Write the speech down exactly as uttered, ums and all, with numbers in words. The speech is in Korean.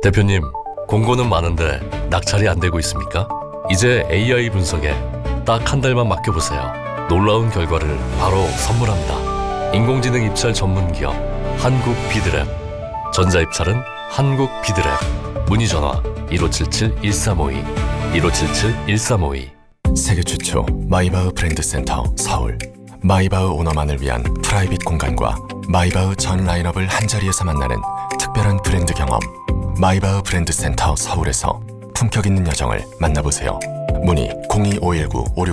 대표님, 공고는 많은데 낙찰이 안 되고 있습니까? 이제 에이아이 분석에 딱 한 달만 맡겨보세요. 놀라운 결과를 바로 선물합니다. 인공지능 입찰 전문 기업 한국 비드랩. 전자입찰은 한국 비드랩. 문의 전화 일오칠칠 일삼오이 일오칠칠 일삼오이. 세계 최초 마이바흐 브랜드 센터 서울. 마이바흐 오너만을 위한 프라이빗 공간과 마이바흐 전 라인업을 한자리에서 만나는 특별한 브랜드 경험. 마이바흐 브랜드 센터 서울에서 품격 있는 여정을 만나보세요. 문의 공이 오일구 오육